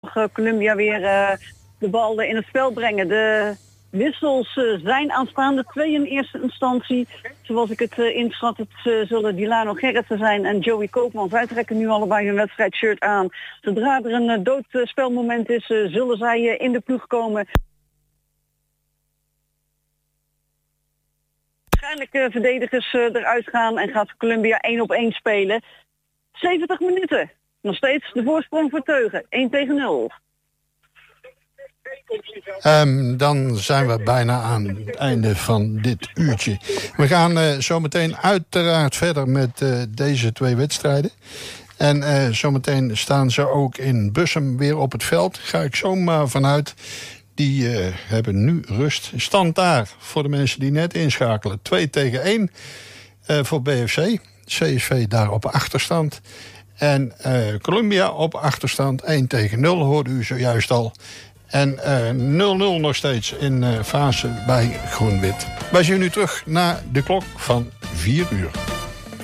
Colombia weer de bal in het spel brengen. De wissels zijn aanstaande, 2 in eerste instantie. Zoals ik het inschat, het zullen Dilano Gerritsen zijn en Joey Koopman. Zij trekken nu allebei hun wedstrijdshirt aan. Zodra er een doodspelmoment is, zullen zij in de ploeg komen. Waarschijnlijk verdedigers eruit gaan en gaat Colombia 1-op-1 spelen. 70 minuten. Nog steeds de voorsprong voor Teugen. 1-0. Dan zijn we bijna aan het einde van dit uurtje. We gaan zometeen uiteraard verder met deze 2 wedstrijden. En zometeen staan ze ook in Bussum weer op het veld. Ga ik zomaar vanuit. Die hebben nu rust. Stand daar voor de mensen die net inschakelen. 2-1 voor BFC. CSV daar op achterstand. En Colombia op achterstand 1-0 hoorde u zojuist al. En 0-0 nog steeds in fase bij Groen-Wit. Wij zien nu terug naar de klok van 4 uur.